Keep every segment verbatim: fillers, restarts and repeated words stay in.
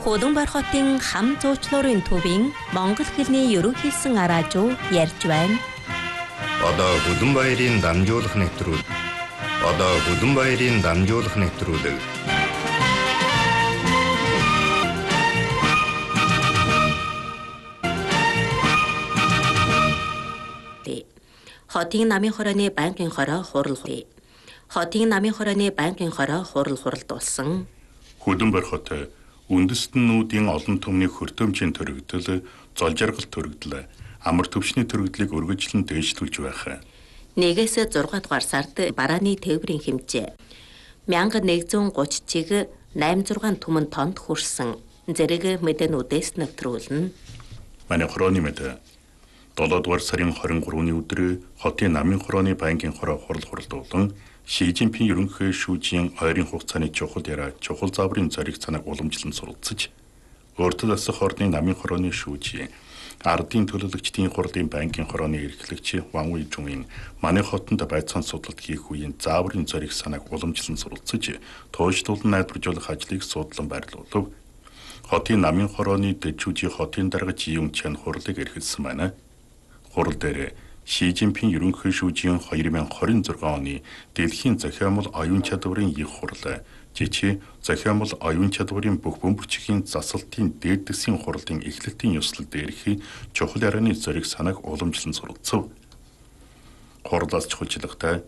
Улаанбаатар хотын хам зуучлуурын төвийн монгол хэлний ерөнхийлсөн араажуу ярьж байна. Одоо Улаанбаатарын дамжуулах нэвтрүүл. Одоо Улаанбаатарын дамжуулах нэвтрүүлэг. Хотын намын хорооны банкын хороо хурал хурал. Хотын намын хорооны банкын хороо хурал хуралдуулсан. Улаанбаатар хот үндэстнүүдийн олон түмний хөртөмжийн төрөгдөл, зол жаргал төрөгдөл, амар төвчний төрөгдлийг өргөжлөн дээшлүүлж байх. Нэгээс зургаат дугаар сард барааны тээврийн хэмжээ мянга нэгдүгээр гуч чиг найман зургаан түмэн тонд хүрсэн. Зэрэг мэдээнүүдээс нэвтрүүлнэ. Манай хорооны мэдээ долоо дугаар сарын хорин гурваны өдөр хотын намын хорооны банкын хороо хурал хуралдуулан Ши Жинпин ерөнхий шүүжийн ойрын хугацааны чухал яриа чухал зааврын зориг санааг уламжлан суралцж, өөртөө засах ордны намын хорооны шүүжийн ардын төлөөлөгчдийн хурлын банкын хорооны эрхлэгч Ван Уйжунгийн манай хотод байцаан судалт хийх үеийн зааврын зориг санааг уламжлан суралцж, тооцоолон найдваржуулах ажлыг судлан байрлуулв. Хотын намын хорооны дэжүүжийн хотын дарга Жиюн Чан хурлыг эрхэлсэн байна. Хурал дээр Ши Жинпин ерөнхий шүүжийн две тысячи двадцать шесть оны дэлхийн зохиомол оюун чадварын их хурал, жичи зохиомол оюун чадварын бүх бөмбөрчгийн засалтын дээд дэсийн хурлын эхлэлтийн ёслол дээрх чухал ярианы зориг санааг уламжлан суралцв. Хурлаас чухалчлагтай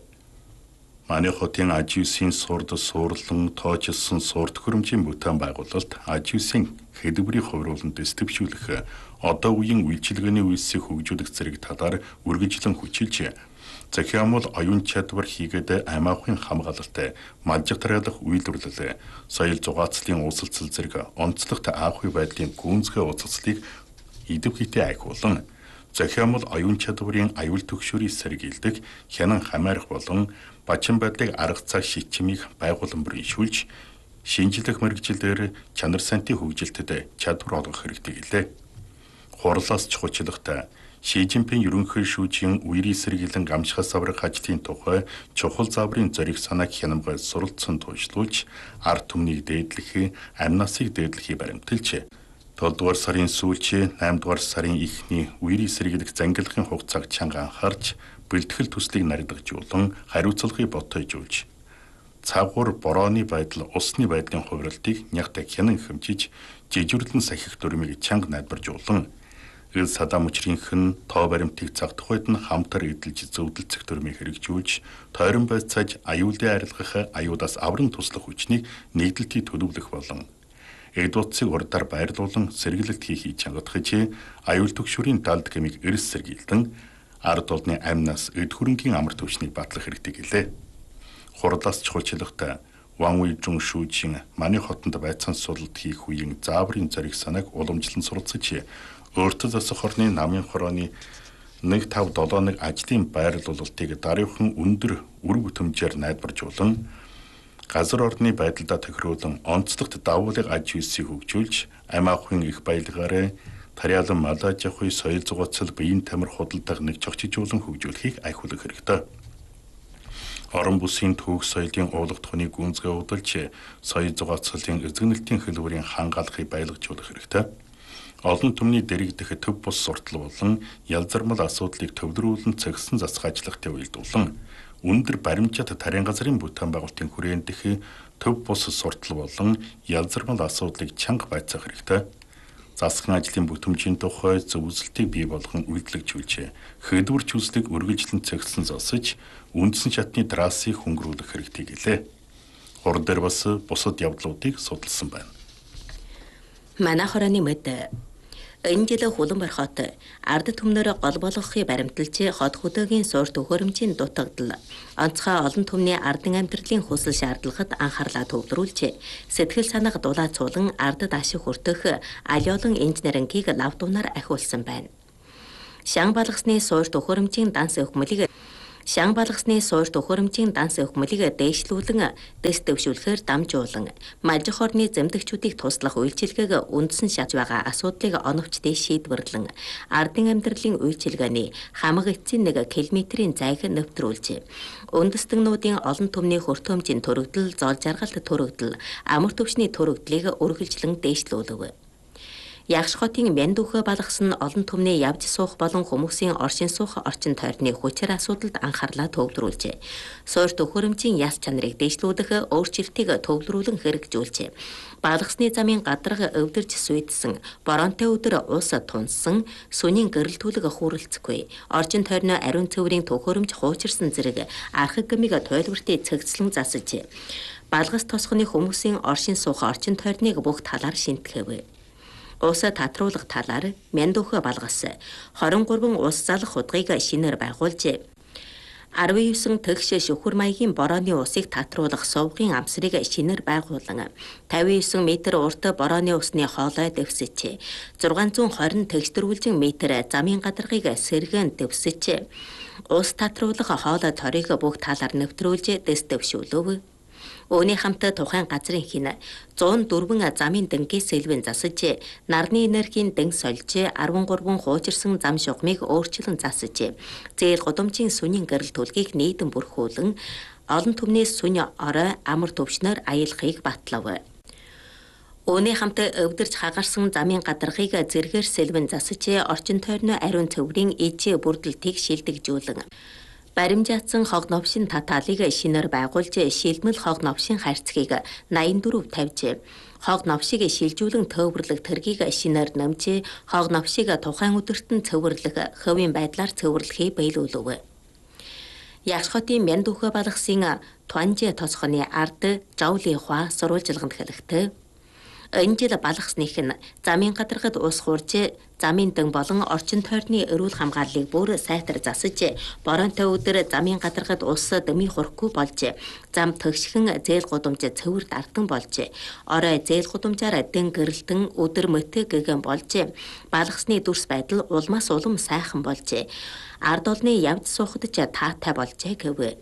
манай хотын Ажиусын сурд суурлан тооцсон сурд хөрөмжийн бүтээн байгуулалт Ажиусын хэдвэрийн хувируулан дэвшүүлэх одоо үеийн үйлчилгээний үйлсийг хөгжүүлэх зэрэг талаар үргэлжлэн хүчилж, зохиомол оюун чадвар хийгээд аймагын хамгаалалт, малжиг тариалах үйлдвэрлэл, соёл зугаацлын уулзалцал зэрэг онцлогт аах үе байдлын гүнзгий уулзалцлыг идэвхтэй айхуулан, зохиомол оюун чадварын аюул төгшөөрийг сэргийлдэг хянан хамаарах болон бачин байдлыг арга цаг шийдвэрийг байгуулан бүрийшүүлж, шинжлэх мэргэжилээр чанар сантын хөгжилтэд чадвар олгох хэрэгтэй гэлээ. Хурлаас чухалчлагтай Ши Жинпин ерөнхий шүүжийн үерийн сэргийлэн гамшихаас аврах ажлын тухай чухал зааврын зориг санааг хянамгай суралцсан туйлшуулж, ард түмнийг дээдлэх, амнасыг дээдлэхийг баримталж, долоо дугаар сарын сүүлчээ найман дугаар сарын эхний үерийн сэргийлэх зангилахын хугацааг чанга анхаарч, бэлтгэл төслийг нарийдагжуулан хариуцлагыг ботойжуулж, цаагуур борооны байдал, усны байдлын хувиралтыг нягтай хянан хэмжиж, жижирлэн сахих дүрмийг чанга найдваржуулан, ил садам учрынхэн тоо баримтыг цагдах үед нь хамтар эдэлж зөвдөлцөх дүрмийг хэрэгжүүлж, тойрон байцааж аюулын арилгах, аюулаас авран туслах хүчнийг нэгдэлтийг төлөвлөх болон эд утсыг урдаар байрлуулан сэргийлэлт хийхийг чангадахж, аюул төгшөөрийн далд гэмиг эрс сэргийлдэн, ард олны амнаас эд хөрөнгийн амар төвчнийг батлах хэрэгтэй гэлээ. Хурлаас чухалчлагтай Ван Уйжун шүүжийн манай хотод байцаан судалт хийх үеийн зааврын зориг санааг уламжлан суралцж, өөртөө засах орны намын хорооны нэг тав долоо нэг ажлын байрлуулалтыг дараахан өндөр үр бүтэмжээр найдваржуулан, газар орны байдалдаа тохируулан онцлогт давуулыг аж үйлсийг хөгжүүлж, аймагын их баялгаараа тариалан малаж явахын соёл зугаацал биеийн тамир худалдааг нэг чогчжуулан хөгжүүлэхийг айхуулах хэрэгтэй. Орон бүсийн түүх соёлын уулах тухны гүнзгий удалж, соёл зугаацлын эзэгнэлтийн хэлбэрийн хангаалахыг баялагжуулах хэрэгтэй. Олон түмний дэрэгдэх төв бус суртал болон ялзармал асуудлыг төвлөрүүлэн цэгсэн засах ажиллагтыг уялдуулан, өндөр баримжат тарийн газрын бүтээн байгуулалтын хүрээндэх төв бус суртал болон ялзармал асуудлыг чанга байцаах хэрэгтэй. Засгийн ажлын бүтэмжийн тухай зөвлөлтийг бий болгон үйлдвэрлэж, хэдвэрч үзлийг үргэлжлэн цэгсэн засаж, үндсэн шатны трассыг хөнгөрүүлэх хэрэгтэй гэлээ. Хурал дээр бас бусад явдлуудыг судалсан байна. Манай хорооны мэдээ энэ жил Улаанбаатар хот ард түмнөр гол болгохыг баримталж, хот хөдөөгийн суурь төхөөрөмжийн дутагдал, онцгой олон түмний ардын амьдралын хүсэл шаардлагад анхаарлаа төвлөрүүлж, сэтгэл санааг дулаацуулан ардад ашиг хүртэх алиолон инженерингийг лавдуунаар ахиулсан байна. Шан балгасны суурь төхөөрөмжийн данс өхмөлийг Шан балгасны суур төхөөрөмжийн данс өхмөлийг дээшлүүлэн дэс дэвшүүлэхээр дамжуулан малжих орны зэмдэгчүүдийг туслах үйлчилгээг үндсэн шатж байгаа асуудлыг оновчтой шийдвэрлэн ардын амьдралын үйлчилгээний хамаг эцсийн нэг километрийн зайг нэвтрүүлжээ. Үндэстэгнүүдийн олон түмний хөртөмжийн төрөгдөл, зол жаргалт төрөгдөл, амар төвшний төрөгдлийг үргэлжлэн дээшлүүлв. Ягш хотын Мяндүхэ балгасан олон түмний явж суух болон хүмүүсийн оршин суух орчин тойрны хүчээр асуудалд анхаарлаа төвлөрүүлжээ. Суур төхөөрөмжийн яс чанарыг дээшлүүлэх өөрчлөлтийг төвлөрүүлэн хэрэгжүүлжээ. Балгасны замын гадарга өвдөрж сүйдсэн, боронтой өдөр уус тунсан, сүнийн гэрэлтүүлэг хүүрэлцэхгүй, орчин тойрны ариун цэврийн төхөөрөмж хуучирсан зэрэг архаг гмиг тойлбортыг цэгцлэн засажээ. Балгас тосхны хүмүүсийн оршин суух орчин тойрныг бүх талаар шинтгэв. Уусаа татруулах талаар Мяндүхэ балгас хорин гурван ус залах худгыг шинээр байгуулжээ. арван девять тэгш шөхөр маягийн борооны усыг татруулах сувгын амсрыг шинээр байгуулан тавин девять метр урт борооны усны хоолой дэвсэжээ. зургаан зуун хорин тэгштрүүлжин метр замын гадаргыг сэргэн дэвсэжээ. Ус татруулах хоолой торыг бүх талаар нэвтрүүлж дэс дэвшүүлв. Өөний хамт тухайн газрын хин зуун дөрвөн замын дэнгээс элвэн засаж, нарны энергийн дэн сольж, арван гурван хуучирсан зам шугамыг өөрчлөн засаж, зээл гудамжийн сүнийн гэрэлтүүлгийг нийтэн бүрхүүлэн, олон түмний сүнь орой амар төвшнөр аялахыг батлав. Өөний хамт өвдөрж хагарсан замын гадаргыг зэргээр сэлвэн засаж, орчин тойрны ариун цэврийн ижээ бүрдэлтийг шилдэгжүүлэн, баримжаатсан хог новшин татаалыг шинээр байгуулж, шилмэл хог новшин харьцгийг найман дөрөв тавьж, хог новшиг шилжүүлэн төвөрлөх тэргийг шинээр нэмж, хог новшиг тухайн өдөртөн цэвэрлэх хөвийн байдлаар цэвэрлэхийг биелүүлв. Ягш хотын Мяндүхэ балгасын Туанжи тосхоны ард Жовли хua сурвалжилганд хэлэхдээ энэ жил балгасных нь замын гадаргад ус хуурж, замын дан болон орчин тойрны эрүүл хамгааллыг бүр сайтар засаж, боронтой өдөр замын гадаргад ус дэмий хурахгүй болж, зам төгшгөн зээл гудамж цэвэр дартан болж, орой зээл гудамжаар дэн гэрэлтэн өдөр мөтө гэгэн болж, балгасны дүрс байдал улмаас улам сайхан болж, ард олны явж суухад ч таатай болжээ гэв.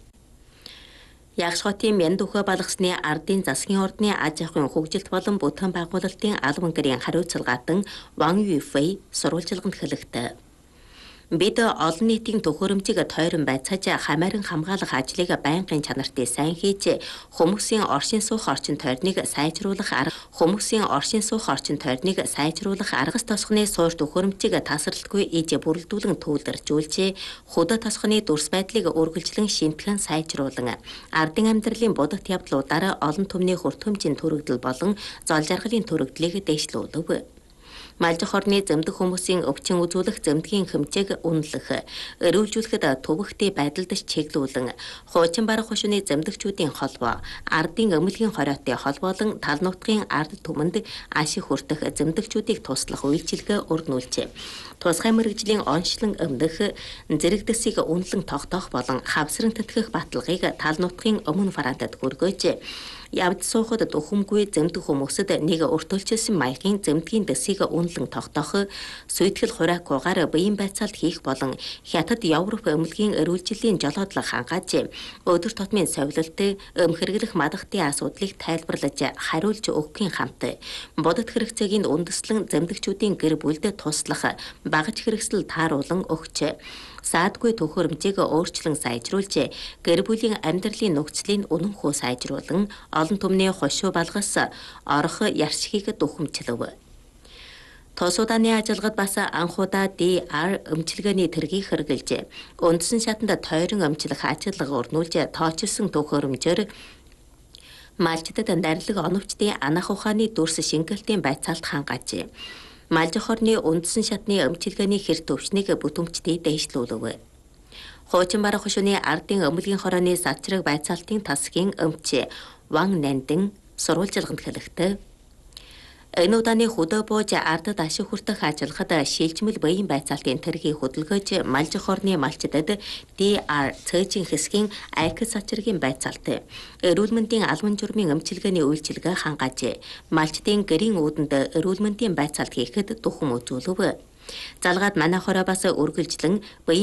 Ягш хотын Мяндүхэ балгасны ардын засгийн ордны аж ахуйн хөгжилт болон бүтээн байгуулалтын албан гэрийн хариуцлагаатан Ван Юйфэй сурвалжилганд хэлэхдээ бид олон нийтийн төхөөрөмжийг тойрон байцааж хамааран хамгаалах ажлыг байнгын чанартай сайн хийж, хүмүүсийн оршин суух орчин тойрныг сайжруулах арга хүмүүсийн оршин суух орчин тойрныг сайжруулах аргас тосхны суур төхөөрөмжийг тасралтгүй иж бүрэлдүүлэн төвлөржүүлж, худал тосхны дүрс байдлыг үргэлжлэн шинтгэн сайжруулан, ардын амьдралын будагт явдлуудаар олон түмний хөртөмжийн төрөгдөл болон зол жаргалын төрөгдлийг дээшлүүлв. Малжих орны зэмдэг хүмүүсийн өвчин үзүүлэх зэмдгийн хэмжээг үнэлэх, эрүүлжүүлэхэд төвөгтэй байдалд чиглүүлэн, хуучин бараг хошууны зэмдэгчүүдийн холбоо, ардын өмөлгийн хориотой холбоолон тал нутгийн ард түмэнд ашиг хүртэх зэмдэгчүүдийг туслах үйлчилгээ өрнүүлжээ. Тусгай мэргэжлийн онцлон өмнөх зэрэг дэсийг үнэлэн тогтоох болон хавсран тэтгэх баталгааг тал нутгийн өмнө фарантад хүргөөж, явж суухад дөхөмгүй зэмдэг хүмүүсд нэг өртөлчилсөн маягийн зэмдгийн дэсийг үнэлэн тогтоох, сүйтгэл хураакгүйгээр биеийн байцаалт хийх болон хятад Европ өмөлгийн эрүүлжлийн жолоодлого хангааж, өдөр тутмын совилалт, өм хэрэглэх мадагтын асуудлыг тайлбарлаж хариулж өгөхийн хамт, бодит хэрэгцээгийн үндэслэн зэмдэгчүүдийн гэр бүлд туслах багаж хэрэгсэл тааруулан өгч, саадгүй төхөөрөмжийг өөрчлөн сайжруулж, гэр бүлийн амьдралын нөхцөлийн үнэнхүү сайжруулан, олон түмний хошуу балгас орох яршигыг дөхөмжлөв. Тус удааны ажиллагад бас анхудаа ди ар өмчилгээний тэргийг хэрэгжилж, үндсэн шатанд тойрон өмчлөх ажиллагаа өрнүүлж, тоочилсон төхөөрөмжөөр малчдад нарилэг оновчдын анах ухааны дүрс шингэлтийн байцаалт хангаажээ. Малжих орны үндсэн шатны өмчилгээний хэр төвчнийг бүтэмжтэй дээшлүүлв. Хуучин бараг хошууны ардын өмөлгийн хорооны савчраг байцаалтын тасгийн өмч Ван Нандин сурвалжилганд хэлэхдээ энэ удааны хөдөө бууж ардад ашиг хүртэх ажиллагад шилжмэл биеийн байцаалтын тэргийг хөдөлгөөж, малжих орны малчдад ди ар цэжин хэсгийн айкс савчрагийн байцаалт, эрүүл мэндийн албан журмын өмчилгээний үйлчилгээ хангаажээ. Малчдын гэрийн үүдэнд эрүүл мэндийн байцаалт хийхэд дөхөм үзүүлв. Залгаад манай хороо бас үргэлжлэн